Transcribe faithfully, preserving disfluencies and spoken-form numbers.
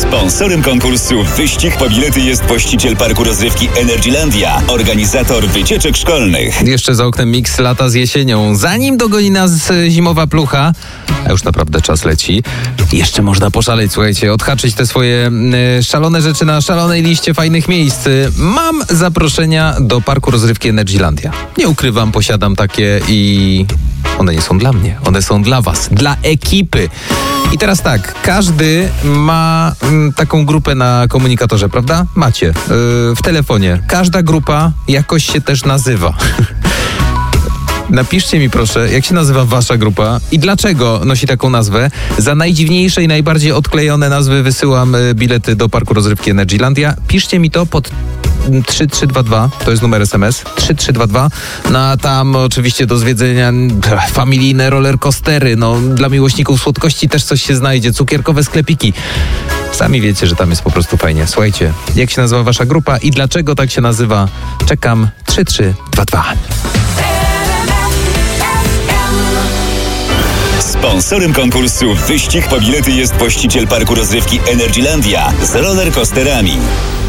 Sponsorem konkursu Wyścig po bilety jest właściciel parku rozrywki Energylandia, organizator wycieczek szkolnych. Jeszcze za oknem miks lata z jesienią. Zanim dogoni nas zimowa plucha, a już naprawdę czas leci, jeszcze można poszaleć, słuchajcie, odhaczyć te swoje y, szalone rzeczy na szalonej liście fajnych miejsc. Mam zaproszenia do parku rozrywki Energylandia. Nie ukrywam, posiadam takie i one nie są dla mnie, one są dla was, dla ekipy. I teraz tak, każdy ma mm, taką grupę na komunikatorze, prawda? Macie, yy, w telefonie. Każda grupa jakoś się też nazywa. Napiszcie mi proszę, jak się nazywa wasza grupa i dlaczego nosi taką nazwę. Za najdziwniejsze i najbardziej odklejone nazwy wysyłam y, bilety do parku rozrywki Energylandia. Piszcie mi to pod trzy trzy dwa dwa, to jest numer es em es, trzy trzy dwa dwa. No a tam oczywiście do zwiedzenia pff, familijne rollercoastery, no dla miłośników słodkości też coś się znajdzie, cukierkowe sklepiki. Sami wiecie, że tam jest po prostu fajnie. Słuchajcie, jak się nazywa wasza grupa i dlaczego tak się nazywa? Czekam. Trzy trzy dwa dwa. Sponsorem konkursu Wyścig po bilety jest właściciel parku rozrywki Energylandia z rollercoasterami.